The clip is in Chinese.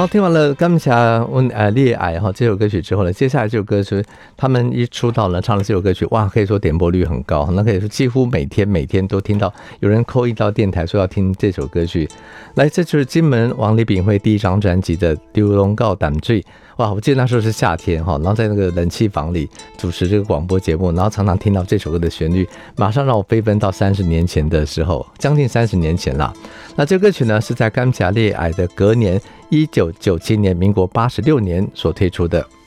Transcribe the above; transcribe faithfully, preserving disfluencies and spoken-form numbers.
好，听完了甘霞问呃烈矮哈这首歌曲之后呢，接下来这首歌曲他们一出道呢，唱了这首歌曲，哇，可以说点播率很高，那可以说几乎每天每天都听到有人call一到电台说要听这首歌曲。来，这就是金门王李炳辉第一张专辑的《丢龙告胆醉》。哇，我记得那时候是夏天哈，然后在那个冷气房里主持这个广播节目，然后常常听到这首歌的旋律，马上让我飞奔到三十年前的时候，将近三十年前啦。那这个歌曲呢，是在甘霞烈矮的隔年一九九七年，民国八十六年所推出的。